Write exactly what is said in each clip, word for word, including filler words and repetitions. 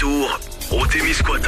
retour au Témiscouata.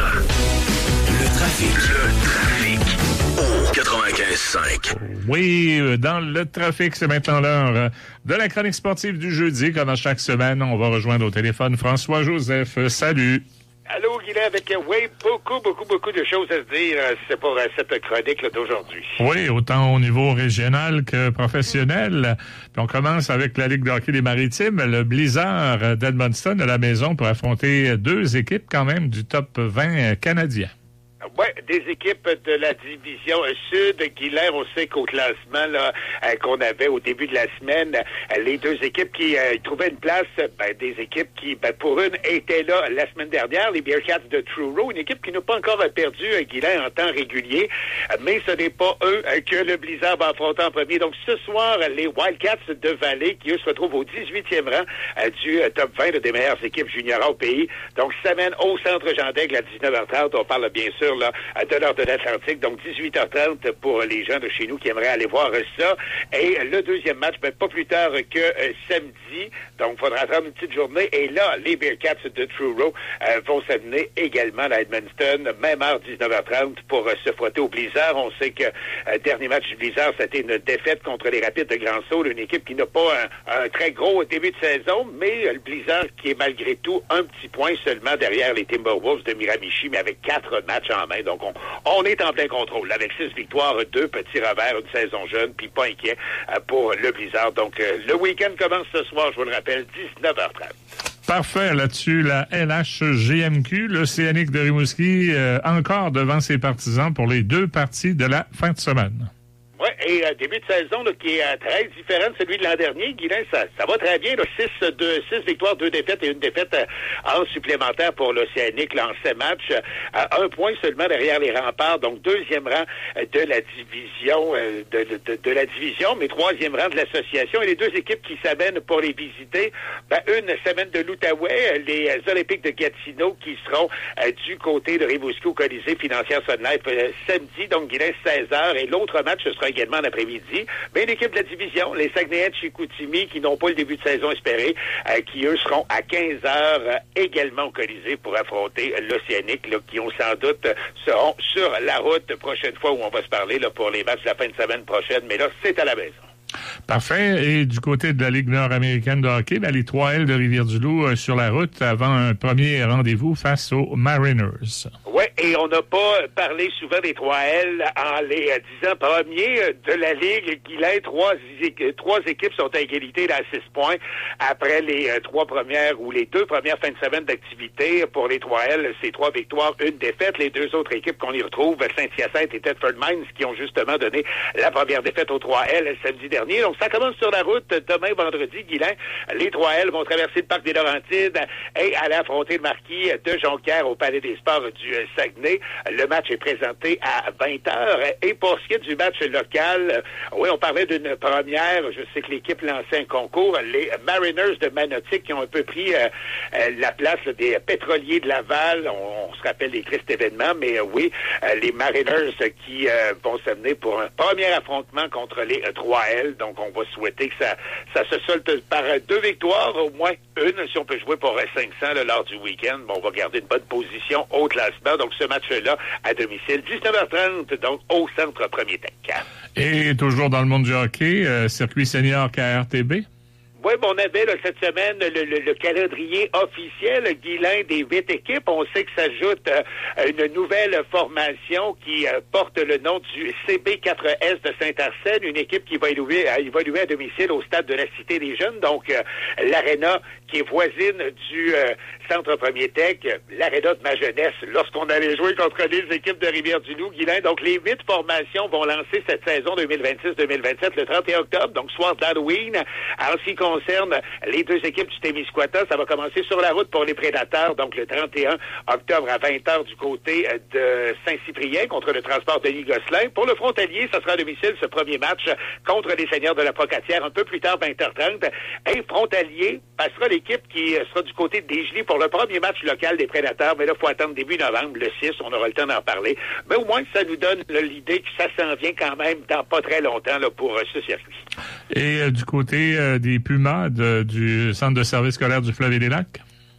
Le trafic. Le trafic. Au quatre-vingt-quinze cinq. Oui, dans le trafic, c'est maintenant l'heure de la chronique sportive du jeudi. Comme à chaque semaine, on va rejoindre au téléphone François-Joseph. Salut. Allô, Guylain, avec, euh, oui, beaucoup, beaucoup, beaucoup de choses à se dire euh, c'est pour euh, cette chronique là, d'aujourd'hui. Oui, autant au niveau régional que professionnel. Puis on commence avec la Ligue de hockey des Maritimes, le Blizzard d'Edmundston à la maison pour affronter deux équipes quand même du top vingt canadien. Oui, des équipes de la division sud. Guylain, on sait qu'au classement là, euh, qu'on avait au début de la semaine, euh, les deux équipes qui euh, trouvaient une place, ben, des équipes qui, ben, pour une, étaient là la semaine dernière, les Bearcats de Truro, une équipe qui n'a pas encore perdu, euh, Guylain, en temps régulier, euh, mais ce n'est pas eux euh, que le Blizzard va affronter en premier. Donc ce soir, les Wildcats de Valley, qui eux se retrouvent au dix-huitième rang euh, du euh, top vingt là, des meilleures équipes juniors au pays, donc s'amènent au Centre Jean d'Aigle à dix-neuf heures trente. On parle bien sûr là, de l'heure de l'Atlantique, donc dix-huit heures trente pour les gens de chez nous qui aimeraient aller voir ça. Et le deuxième match, ben, pas plus tard que euh, samedi, donc il faudra attendre une petite journée. Et là, les Bearcats de Truro euh, vont s'amener également à Edmundston, même heure, dix-neuf heures trente, pour euh, se frotter au Blizzard. On sait que euh, dernier match du Blizzard, c'était une défaite contre les Rapides de Grand-Sault, une équipe qui n'a pas un, un très gros début de saison, mais euh, le Blizzard qui est malgré tout un petit point seulement derrière les Timberwolves de Miramichi, mais avec quatre matchs en main. Donc, on, on est en plein contrôle. Avec six victoires, deux petits revers, une saison jeune, puis pas inquiet euh, pour le Blizzard. Donc, euh, le week-end commence ce soir, je vous le rappelle, dix-neuf heures trente. Parfait. Là-dessus, la L H G M Q, l'Océanique de Rimouski, euh, encore devant ses partisans pour les deux parties de la fin de semaine. Oui, et euh, début de saison là, qui est euh, très différent de celui de l'an dernier. Guylain, ça, ça va très bien. Là, six, deux, six victoires, deux défaites et une défaite euh, en supplémentaire pour l'Océanique là, en sept matchs. Euh, un point seulement derrière les remparts, donc deuxième rang euh, de la division euh, de, de, de, de la division, mais troisième rang de l'association. Et les deux équipes qui s'amènent pour les visiter, ben, une semaine de l'Outaouais, les euh, Olympiques de Gatineau qui seront euh, du côté de Rimouski au Colisée Financière Sun Life euh, samedi, donc Guylain, seize heures. Et l'autre match, ce sera également l'après-midi. Mais l'équipe de la division, les Saguenayens de Chicoutimi, qui n'ont pas le début de saison espéré, euh, qui eux seront à quinze heures euh, également au Colisée pour affronter l'Océanique, là, qui ont sans doute euh, seront sur la route prochaine fois où on va se parler là, pour les matchs de la fin de semaine prochaine. Mais là, c'est à la maison. Parfait. Et du côté de la Ligue nord-américaine de hockey, ben, les trois L de Rivière-du-Loup euh, sur la route avant un premier rendez-vous face aux Mariners. Oui, et on n'a pas parlé souvent des trois L en les euh, dix ans premiers de la Ligue. Guylain, trois, trois équipes sont à égalité à six points après les euh, trois premières ou les deux premières fins de semaine d'activité. Pour les trois L, c'est trois victoires, une défaite. Les deux autres équipes qu'on y retrouve, Saint-Hyacinthe et Thetford Mines, qui ont justement donné la première défaite aux trois L samedi dernier. Donc, ça commence sur la route demain, vendredi, Guylain. Les trois L vont traverser le parc des Laurentides et aller affronter le marquis de Jonquière au Palais des Sports du Saguenay. Le match est présenté à vingt heures. Et pour ce qui est du match local, oui, on parlait d'une première. Je sais que l'équipe lançait un concours. Les Mariners de Manotick qui ont un peu pris euh, euh, la place là, des pétroliers de Laval. On, on se rappelle des tristes événements, mais euh, oui, euh, les Mariners qui euh, vont s'amener pour un premier affrontement contre les euh, trois L. Donc, on va souhaiter que ça, ça se solde par deux victoires, au moins une, si on peut jouer pour cinq cents là, lors du week-end. Bon, on va garder une bonne position au classement. Donc, ce match-là, à domicile, dix-neuf heures trente, donc au Centre Premier Tech. Et toujours dans le monde du hockey, euh, circuit senior K R T B. Oui, mais on avait là, cette semaine le, le, le calendrier officiel, Guylain, des huit équipes. On sait que s'ajoute euh, une nouvelle formation qui euh, porte le nom du C B quatre S de Saint-Arsène, une équipe qui va évoluer, à, évoluer à domicile au stade de la Cité des Jeunes. Donc, euh, l'aréna qui est voisine du euh, Centre Premier Tech, l'aréna de ma jeunesse, lorsqu'on allait jouer contre les équipes de Rivière-du-Loup, Guylain. Donc, les huit formations vont lancer cette saison deux mille vingt-six deux mille vingt-sept le trente et un octobre, donc soir d'Halloween. En ce qui concerne les deux équipes du Témiscouata, ça va commencer sur la route pour les Prédateurs, donc le trente et un octobre à vingt heures du côté de Saint-Cyprien contre le Transport Denis Gosselin. Pour le Frontalier, ça sera à domicile ce premier match contre les Seigneurs de la Pocatière un peu plus tard, vingt heures trente. Et Frontalier passera l'équipe qui sera du côté de Desgelis pour le premier match local des Prédateurs. Mais là, il faut attendre début novembre, le six, on aura le temps d'en parler. Mais au moins, ça nous donne là, l'idée que ça s'en vient quand même dans pas très longtemps là, pour euh, ce circuit. Et euh, du côté euh, des Pumas de, du Centre de service scolaire du Fleuve et des Lacs?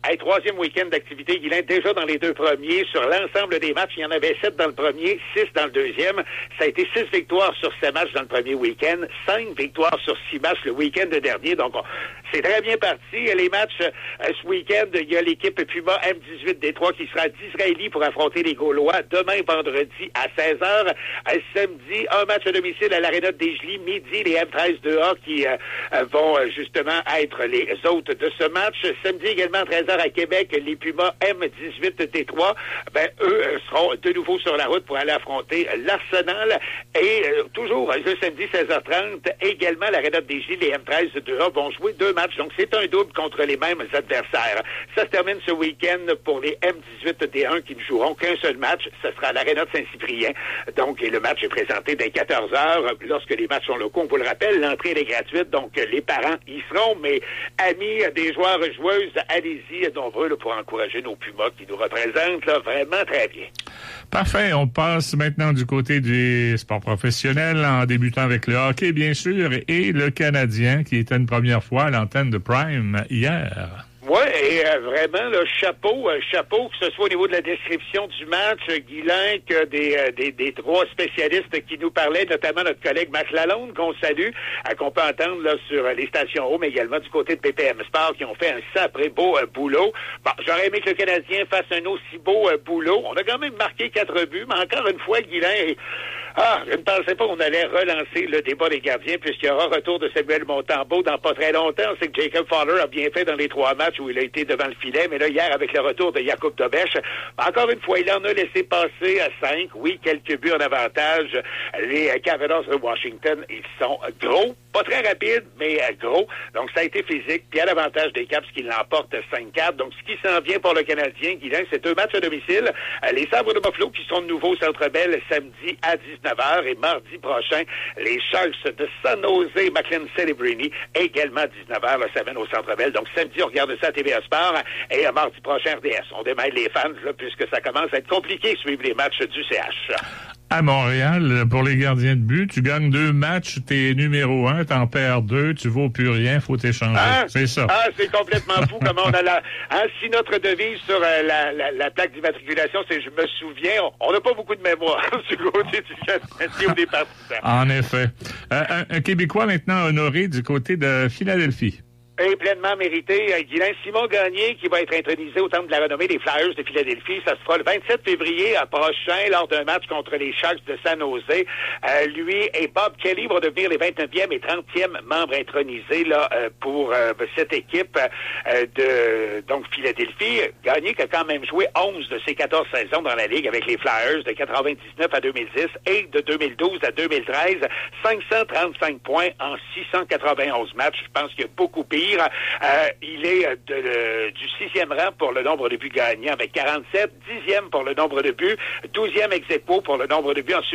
Hey, troisième week-end d'activité, Guylain, déjà dans les deux premiers. Sur l'ensemble des matchs, il y en avait sept dans le premier, six dans le deuxième. Ça a été six victoires sur sept matchs dans le premier week-end, cinq victoires sur six matchs le week-end dernier. Donc, on, c'est très bien parti. Les matchs euh, ce week-end, il y a l'équipe Puma M dix-huit Détroit qui sera d'Israélie pour affronter les Gaulois demain vendredi à seize heures. Euh, samedi, un match à domicile à l'Aréna de Desjely. Midi, les M treize deux A qui euh, vont euh, justement être les hôtes de ce match. Samedi également à treize heures à Québec, les Pumas M dix-huit Détroit, ben, eux euh, seront de nouveau sur la route pour aller affronter l'Arsenal. Et euh, toujours le samedi seize heures trente, également à l'Aréna de Desjely, les M treize deux A vont jouer deux matchs. Donc c'est un double contre les mêmes adversaires. Ça se termine ce week-end pour les M dix-huit D un qui ne joueront qu'un seul match. Ce sera à l'Aréna de Saint-Cyprien. Donc et le match est présenté dès quatorze heures. Lorsque les matchs sont locaux, on vous le rappelle, l'entrée est gratuite. Donc les parents y seront. Mais amis des joueurs et joueuses, allez-y nombreux là, pour encourager nos Pumas qui nous représentent là, vraiment très bien. Parfait. On passe maintenant du côté du sport professionnel en débutant avec le hockey, bien sûr, et le Canadien qui était une première fois à l'antenne de Prime hier. Oui, et euh, vraiment, le chapeau, euh, chapeau, que ce soit au niveau de la description du match, euh, Guylain, que des, euh, des, des trois spécialistes qui nous parlaient, notamment notre collègue Max Lalonde, qu'on salue, euh, qu'on peut entendre là, sur euh, les stations home, mais également du côté de P P M Sport, qui ont fait un sacré beau euh, boulot. Bon, j'aurais aimé que le Canadien fasse un aussi beau euh, boulot. On a quand même marqué quatre buts, mais encore une fois, Guylain, et, ah, je ne pensais pas qu'on allait relancer le débat des gardiens, puisqu'il y aura retour de Samuel Montembeault dans pas très longtemps. On sait que Jacob Fowler a bien fait dans les trois matchs où il a été devant le filet, mais là, hier, avec le retour de Jakub Dobeš, encore une fois, il en a laissé passer à cinq. Oui, quelques buts en avantage. Les Capitals de Washington, ils sont gros, pas très rapides, mais gros. Donc, ça a été physique. Puis à l'avantage des Caps qui l'emportent cinq quatre. Donc, ce qui s'en vient pour le Canadien, Guylain, c'est deux matchs à domicile. Les Sabres de Buffalo qui sont de nouveau au Centre Bell samedi à dix-neuf heures et mardi prochain, les Sharks de San Jose, McLean Celebrini, également à dix-neuf heures, le Seven au Centre Bell. Donc, samedi, on regarde ça à T V A Sport et à mardi prochain R D S. On démêle les fans, là, puisque ça commence à être compliqué de suivre les matchs du C H. À Montréal, pour les gardiens de but, tu gagnes deux matchs, t'es numéro un, t'en perds deux, tu vaux plus rien, faut t'échanger. Ah, c'est ça. Ah, c'est complètement fou comment on a la... Hein, si notre devise sur euh, la, la, la plaque d'immatriculation, c'est « Je me souviens », on n'a pas beaucoup de mémoire du côté du Canadien ou des partisans. En effet. Euh, un, un Québécois maintenant honoré du côté de Philadelphie. Et pleinement mérité, euh, Guylain Simon Gagné, qui va être intronisé au Temple de la renommée des Flyers de Philadelphie. Ça se fera le vingt-sept février prochain, lors d'un match contre les Sharks de San Jose. Euh, lui et Bob Kelly vont devenir les vingt-neuvième et trentième membres intronisés là euh, pour euh, cette équipe euh, de donc Philadelphie. Gagné qui a quand même joué onze de ses quatorze saisons dans la Ligue avec les Flyers de quatre-vingt-dix-neuf à deux mille dix et de deux mille douze à deux mille treize. cinq cent trente-cinq points en six cent quatre-vingt-onze matchs. Je pense qu'il y a beaucoup pire. Euh, il est de, de, du sixième rang pour le nombre de buts gagnants avec quarante-sept, dixième pour le nombre de buts, douzième ex aequo pour le nombre de buts en